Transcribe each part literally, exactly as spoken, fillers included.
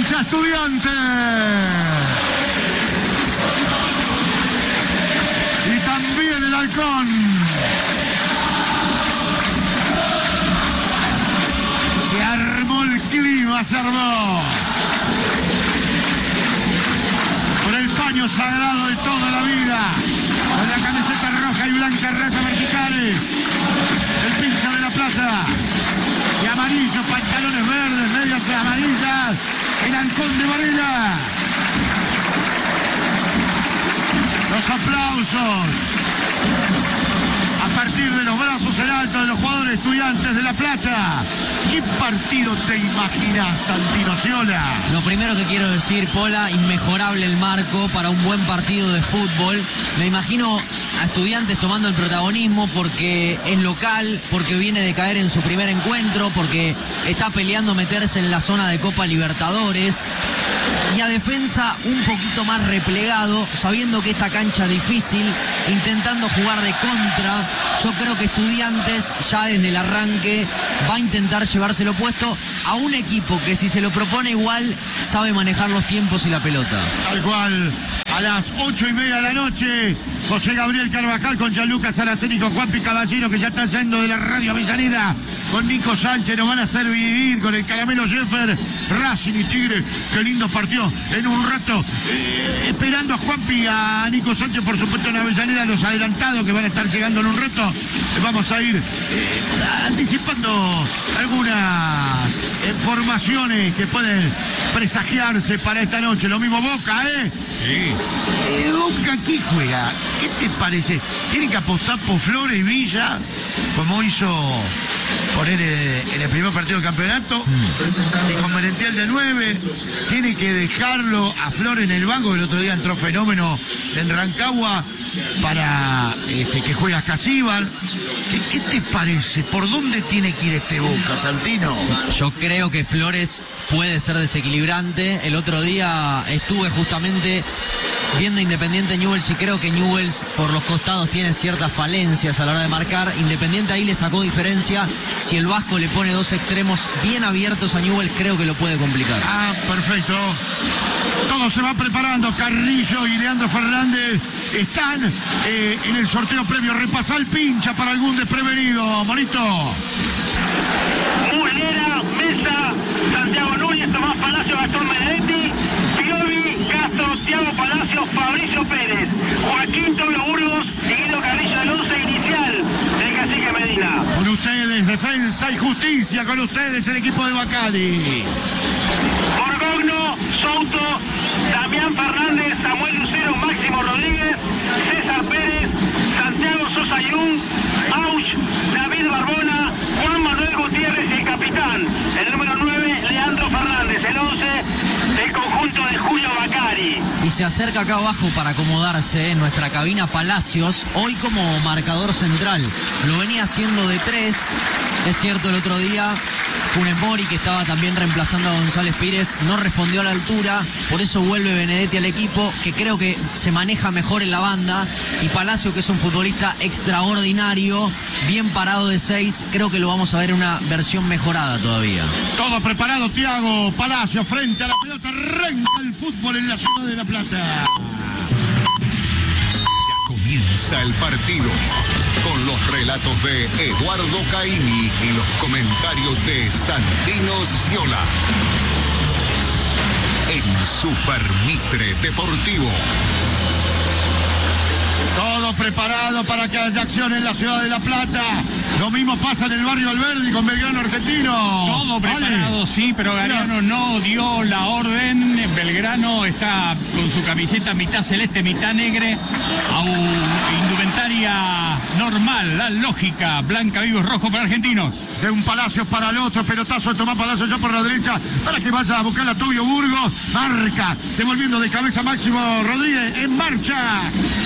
hincha Estudiantes. Y también el Halcón. Se armó el clima, se armó. Por el paño sagrado de toda la vida. Con la camiseta roja y blanca, rayas verticales. El pincha de La Plata. Y amarillo, pantalones verdes, medias amarillas. El Halcón de Varela. Los aplausos. A partir de los brazos en alto de los jugadores Estudiantes de La Plata. ¿Qué partido te imaginas, Santino Sciola? Lo primero que quiero decir, Pola, inmejorable el marco para un buen partido de fútbol. Me imagino a Estudiantes tomando el protagonismo porque es local, porque viene de caer en su primer encuentro, porque está peleando meterse en la zona de Copa Libertadores. Y a defensa un poquito más replegado, sabiendo que esta cancha es difícil, intentando jugar de contra. Yo creo que Estudiantes ya desde el arranque va a intentar llevárselo puesto a un equipo que si se lo propone igual sabe manejar los tiempos y la pelota. Tal cual. A las ocho y media de la noche, José Gabriel Carvajal con Gianluca Salaceni y con Juanpi Caballero, que ya está yendo de la radio Avellaneda, con Nico Sánchez, nos van a hacer vivir con el Caramelo Jeffer, Racing y Tigre. Qué lindo partido en un rato, eh, esperando a Juanpi y a Nico Sánchez, por supuesto en Avellaneda, los adelantados que van a estar llegando en un rato. Eh, vamos a ir eh, anticipando algunas eh, formaciones que pueden presagiarse para esta noche. Lo mismo Boca, ¿eh? Sí. Eh, Boca aquí juega. ¿Qué te parece? ¿Tiene que apostar por Flores y Villa, como hizo poner en el primer partido del campeonato? Mm. Y con Merentiel de nueve. ¿Tiene que dejarlo a Flores en el banco? El otro día entró Fenómeno en Rancagua para este, que juegue a Casíbal. ¿Qué, ¿Qué te parece? ¿Por dónde tiene que ir este Boca, Santino? Yo creo que Flores puede ser desequilibrante. El otro día estuve justamente viendo Independiente Newell's y creo que Newell's por los costados tiene ciertas falencias a la hora de marcar. Independiente ahí le sacó diferencia. Si el Vasco le pone dos extremos bien abiertos a Newell's, creo que lo puede complicar. Ah, perfecto. Todo se va preparando. Carrillo y Leandro Fernández están eh, en el sorteo previo. Repasa el pincha para algún desprevenido. Monito. Muslera, Mesa, Santiago Núñez, Tomás Palacio, Gastón Benedetti, Piovi, Castro, Thiago Palacio, Fabricio Pérez, Joaquín Tobio Burgos y Guido Carrillo, el once inicial del Cacique Medina. Con ustedes, Defensa y Justicia, con ustedes el equipo de Bacali. Borgogno, Souto, Damián Fernández, Samuel Lucero, Máximo Rodríguez, César Pérez, Santiago Sosa Yung, Auch, David Barbona, Juan Manuel Gutiérrez y el capitán, el número nueve, Leandro Fernández, el once del conjunto de Julio Bacari. Y se acerca acá abajo para acomodarse en nuestra cabina Palacios, hoy como marcador central. Lo venía haciendo de tres. Es cierto, el otro día Funes Mori, que estaba también reemplazando a González Pires, no respondió a la altura, por eso vuelve Benedetti al equipo, que creo que se maneja mejor en la banda, y Palacio, que es un futbolista extraordinario, bien parado de seis, creo que lo vamos a ver en una versión mejorada todavía. Todo preparado, Thiago Palacio frente a la pelota, arranca el fútbol en la ciudad de La Plata. Ya comienza el partido con los relatos de Eduardo Caimi y los comentarios de Santino Sciola en Super Mitre Deportivo. Todo preparado para que haya acción en la ciudad de La Plata. Lo mismo pasa en el barrio Alberdi con Belgrano Argentino. Todo preparado, ¿Vale? Sí, pero Galeano no dio la orden. Belgrano está con su camiseta mitad celeste, mitad negra, a un indumentaria normal, la lógica, blanca, vivos, rojo para argentinos. De un Palacio para el otro, pelotazo de Tomás Palacio ya por la derecha, para que vaya a buscar a Tobio Burgos. Marca, devolviendo de cabeza Máximo Rodríguez, en marcha. Defensa.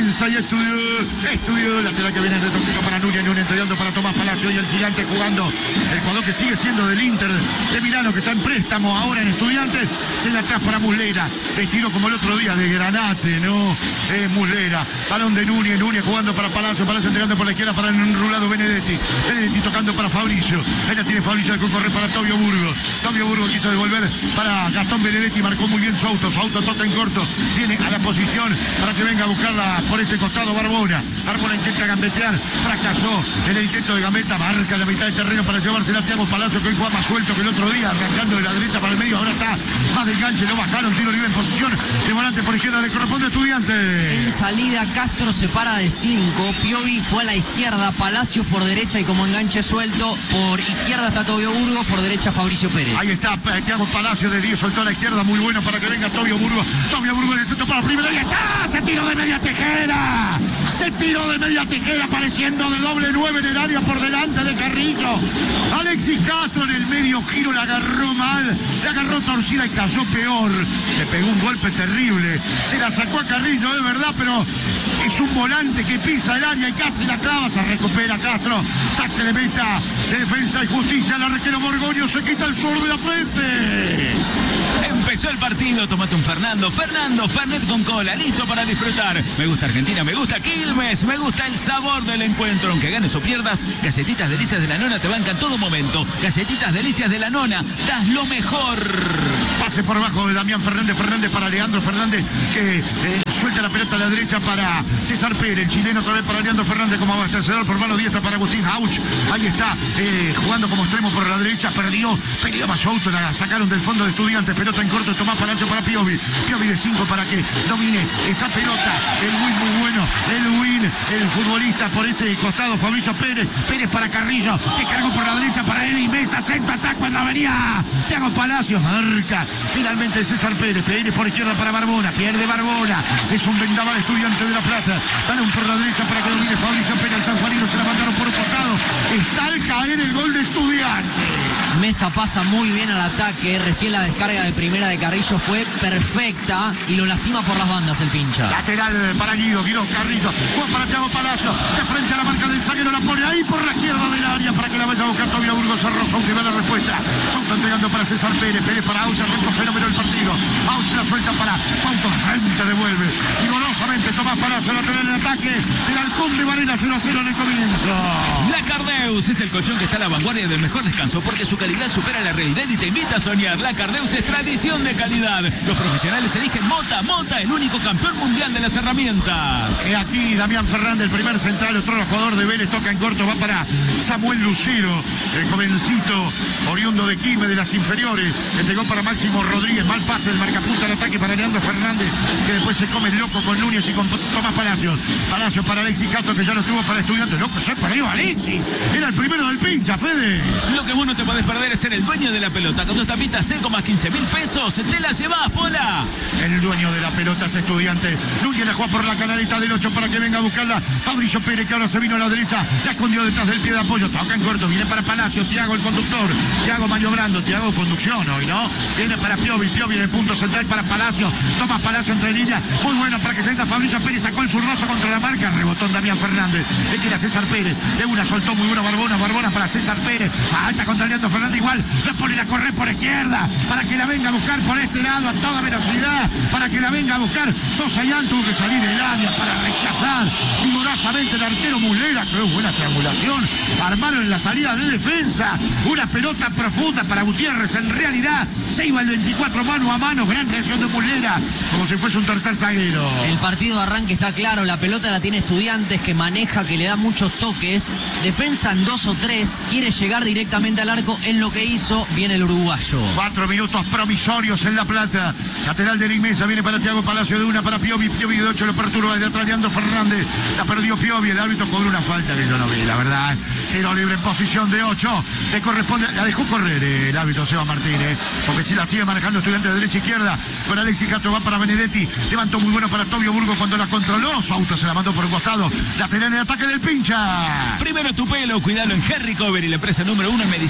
piensa y estudió, estudió, lateral que viene en retroceso para Núñez, Núñez entregando para Tomás Palacio y el gigante jugando, el jugador que sigue siendo del Inter de Milano, que está en préstamo ahora en Estudiantes, se da atrás para Muslera, le tiró como el otro día de Granate, ¿no? Es Muslera, balón de Núñez, Núñez jugando para Palacio, Palacio entregando por la izquierda para el enrulado Benedetti, Benedetti tocando para Fabricio, ahí la tiene Fabricio, dejó correr para Tobio Burgos, Tobio Burgos quiso devolver para Gastón Benedetti, marcó muy bien su auto, su auto toca en corto, viene a la posición para que venga a buscarla por este costado Barbona, Barbona intenta gambetear, fracasó en el intento de gambeta, marca la mitad del terreno para llevársela a Thiago Palacio, que hoy juega más suelto que el otro día, arrancando de la derecha para el medio, ahora está más de enganche, lo bajaron, tiro libre en posición, de volante por izquierda le corresponde a Estudiantes. En salida Castro se para de cinco, Piovi fue a la izquierda, Palacios por derecha y como enganche suelto, por izquierda está Tobio Burgos, por derecha Fabricio Pérez. Ahí está Thiago Palacio de diez, soltó a la izquierda, muy bueno para que venga Tobio Burgos, Tobio Burgos en el centro para la primera, y está, se tiró de media tijera, se tiró de media tijera, apareciendo de doble nueve en el área por delante de Carrillo. Alexis Castro en el medio giro la agarró mal, la agarró torcida y cayó peor, le pegó un golpe terrible, se la sacó a Carrillo, es verdad, pero es un volante que pisa el área y casi la clava, se recupera Castro, saque de meta de Defensa y Justicia, el arquero Borgoño se quita el sur de la frente. Empezó el partido, tomate un Fernando, Fernando, Fernet con cola, listo para disfrutar. Me gusta Argentina, me gusta Quilmes, me gusta el sabor del encuentro. Aunque ganes o pierdas, Galletitas Delicias de la Nona te bancan todo momento. Galletitas Delicias de la Nona, das lo mejor. Pase por abajo de Damián Fernández, Fernández para Leandro Fernández, que eh, suelta la pelota a la derecha para César Pérez, el chileno otra vez para Leandro Fernández como abastecedor por mano diestra para Agustín Auch. Ahí está, eh, jugando como extremo por la derecha, perdió, perdió más auto, la sacaron del fondo de Estudiantes, pelota en corto, Tomás Palacio para Piovi, Piovi de cinco para que domine esa pelota, el win muy bueno, el win, el futbolista por este costado, Fabricio Pérez, Pérez para Carrillo, que cargó por la derecha para él y Mesa, centro, ataca cuando venía Thiago Palacio, marca, finalmente César Pérez, Pérez por izquierda para Barbona, pierde Barbona, es un vendaval Estudiante de La Plata, balón por la derecha para que domine Fabricio Pérez, el sanjuanino se la mandaron por un costado, está al caer el gol de Estudiantes. Mesa pasa muy bien al ataque, recién la descarga de primera de Carrillo fue perfecta y lo lastima por las bandas el pincha. Lateral para Guido, Guido Carrillo, juega para Thiago Palacio, de frente a la marca del zaguero, la pone ahí por la izquierda del área para que la vaya a buscar Tobio Burgos, cerró Souto y va la respuesta. Souto entregando para César Pérez, Pérez para Auch, arrancó fenómeno el partido. Auch la suelta para Souto, frente devuelve. Vigorosamente Tomás Palacio, lateral en ataque, el halcón de Varela cero a cero en el comienzo. La Cardeus es el colchón que está a la vanguardia del mejor descanso porque su calidad supera la realidad y te invita a soñar. La Cardeus es tradición de calidad. Los profesionales eligen Mota, Mota, el único campeón mundial de las herramientas. Y aquí Damián Fernández, el primer central, otro jugador de Vélez, toca en corto, va para Samuel Lucero, el jovencito oriundo de Quilmes de las inferiores, entregó para Máximo Rodríguez, mal pase del marcapunta al ataque para Leandro Fernández, que después se come el loco con Núñez y con Tomás Palacios. Palacios para Alexis Castro, que ya lo tuvo para Estudiantes. Loco, se perdió Alexis, era el primero del pincha, Fede. Lo que vos no te podés perder es ser el dueño de la pelota. Con dos tapitas seco más quince mil pesos, te la llevás, Pola. El dueño de la pelota es Estudiante. Núñez la juega por la canalita del ocho para que venga a buscarla. Fabricio Pérez, que ahora se vino a la derecha, la escondió detrás del pie de apoyo. Toca en corto, viene para Palacio. Thiago, el conductor. Thiago maniobrando. Thiago, conducción hoy, ¿no? Viene para Piovi. Piovi en el punto central para Palacio. Toma Palacio entre líneas. Muy bueno para que se venga Fabricio Pérez. Sacó el zurrazo contra la marca. Rebotó en Damián Fernández. Le tira César Pérez. De una soltó muy bueno Barbona. Barbona para César Pérez. Falta contra Leandro Fernández. Igual lo ponen a correr por izquierda para que la venga a buscar por este lado a toda velocidad. Para que la venga a buscar. Sosa Yan tuvo que salir del área para rechazar vigorosamente el arquero Muslera. Creo buena triangulación. Armaron en la salida de defensa. Una pelota profunda para Gutiérrez. En realidad se iba el veinticuatro mano a mano. Gran reacción de Muslera. Como si fuese un tercer zaguero. El partido de arranque está claro. La pelota la tiene Estudiantes, que maneja, que le da muchos toques. Defensa en dos o tres. Quiere llegar directamente al arco. Es lo que hizo. Viene el uruguayo. Cuatro minutos promisorios en La Plata. Lateral de Limesa. Viene para Thiago Palacio de una para Piovi. Piovi de ocho lo perturba desde atrás Leandro Fernández. La perdió Piovi. El árbitro cobró una falta que yo no vi, la verdad. Tiro libre en posición de ocho. Le corresponde. La dejó correr eh, el árbitro Seba Martínez. Porque si la sigue manejando Estudiantes de derecha e izquierda. Con Alexis Castro va para Benedetti. Levantó muy bueno para Tobio Burgos cuando la controló. Su auto se la mandó por un costado. Lateral en el ataque del pincha. Primero tu pelo, cuidalo en Hair Recovery, la empresa número uno en medicina capilar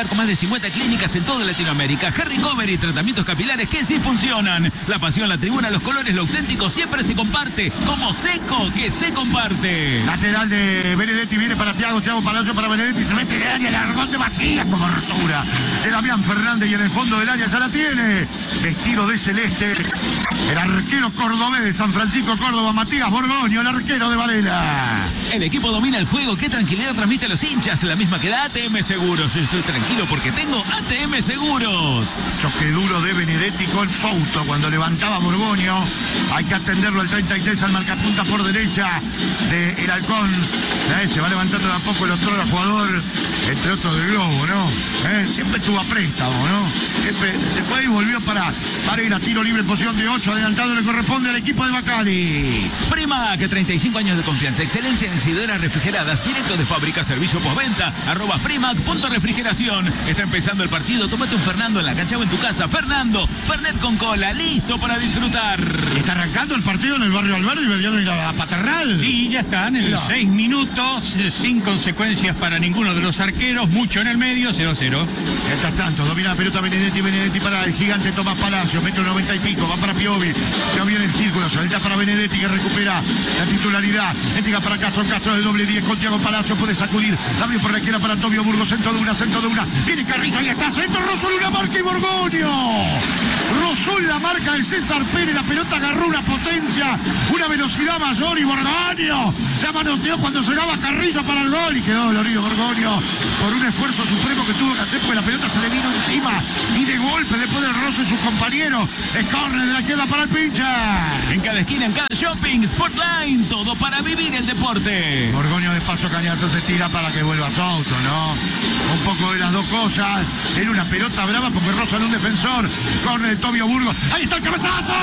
capilar con más de cincuenta clínicas en toda Latinoamérica. Hair Recovery, tratamientos capilares que sí funcionan. La pasión, la tribuna, los colores, lo auténtico siempre se comparte. Como Seco, que se comparte. Lateral de Benedetti, viene para Thiago, Thiago Palacio para Benedetti, se mete de área, la rebote vacía como rotura de Damián Fernández y en el fondo del área ya la tiene. Vestido de celeste, el arquero cordobés de San Francisco, Córdoba, Matías Borgoño, el arquero de Varela. El equipo domina el juego. ¿Qué tranquilidad transmite a los hinchas? La misma que da A T M Seguros. Estoy tranquilo porque tengo A T M Seguros. Choque duro de Benedetti con Souto cuando levantaba Borgoño. Hay que atenderlo al treinta y tres al marcapunta por derecha de El Halcón. Eh, se va levantando de a poco el otro jugador, entre otros del Globo, ¿no? Eh, siempre estuvo a préstamo, ¿no? Siempre se fue y volvió para, para ir a tiro libre en posición de ocho. Adelantado le corresponde al equipo de Bacali. Frimac, treinta y cinco años de confianza, excelencia en incideras refrigeradas, directo de fábrica, servicio postventa, arroba Frimac, punto refrigeración. Está empezando el partido, tómate un Fernando en la cancha o en tu casa. Fernando, Fernet con cola, listo para disfrutar. Y está arrancando el partido en el barrio Alberdi y volvieron a ir a Paternal. Sí, ya están en los seis minutos, sin consecuencias para ninguno de los arqueros, mucho en el medio, cero cero. Mientras tanto, domina la pelota Benedetti, Benedetti para el gigante Tomás Palacios, metro noventa y pico, va para Piovi, Piovi en el círculo, salta para Benedetti que recupera la titularidad, entrega para Castro, Castro de doble diez con Thiago Palacios, puede sacudir, abrió por la izquierda para Tobio Burgos, centro de una, centro de una, viene Carrillo, ahí está, centro, Rosol, una marca y Borgoño. Rosol la marca de César Pérez, la pelota agarró una potencia, una velocidad mayor y Borgoño la manoteó cuando llegaba Carrillo para el gol y quedó dolorido Borgoño por un esfuerzo supremo que tuvo que hacer porque la pelota se le vino encima y de golpe después del roce de sus compañeros. Es córner de la izquierda para el pincha. En cada esquina, en cada shopping, Sportline, todo para vivir el deporte. Borgoño de paso cañazo se tira para que vuelva Souto, ¿no? Un poco de las dos cosas. Era una pelota brava porque roza en un defensor. Córner de Tobio Burgos. ¡Ahí está el cabezazo!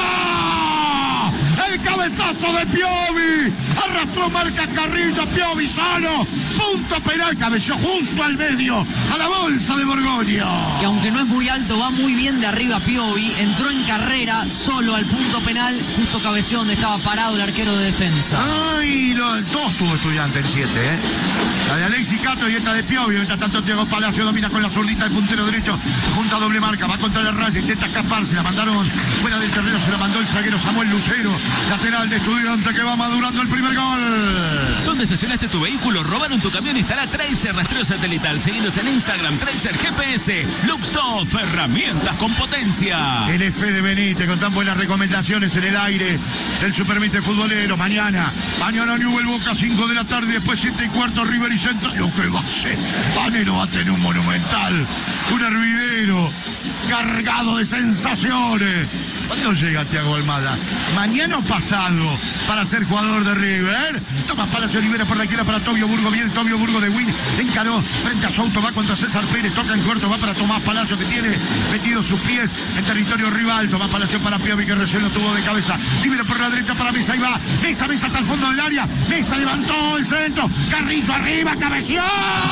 El cabezazo de Piovi. Arrastró marca Carrillo, Piovi solo. Punto penal, cabeceó justo al medio, a la bolsa de Borgoño. Que aunque no es muy alto, va muy bien de arriba Piovi. Entró en carrera solo al punto penal, justo cabeceó donde estaba parado el arquero de defensa. Ay, lo, dos tuvo Estudiante en siete, ¿eh? La de Alexis Cato y esta de Piovi. Mientras tanto, Thiago Palacio domina con la zurdita el puntero derecho. Junta doble marca, va contra la raya, intenta escaparse. La mandaron fuera del terreno, se la mandó el zaguero Samuel Lucero. Lateral de Estudiante que va madurando el primer gol. ¿Dónde estacionaste tu vehículo? ¿Robaron tu camión? Estará Tracer Rastreo Satelital. Seguinos en Instagram, Tracer G P S. Luxtoff, herramientas con potencia. El F de Benítez con tan buenas recomendaciones en el aire del Supermite Futbolero. Mañana, mañana Newell Boca, cinco de la tarde, después siete y cuarto River y Central. Lo que va a ser, Vanero va a tener un monumental, un hervidero cargado de sensaciones. ¿Cuándo llega Thiago Almada? ¿Mañana o pasado para ser jugador de River? Tomás Palacio libera por la izquierda para Tobio Burgo. Viene Tobio Burgo de Win. Encaró frente a Souto. Va contra César Pérez. Toca en corto. Va para Tomás Palacio que tiene metido sus pies en territorio rival. Tomás Palacio para Piovi que recién lo tuvo de cabeza. Libera por la derecha para Mesa. Ahí va. Mesa, Mesa hasta el fondo del área. Mesa levantó el centro. Carrillo arriba. Cabeció.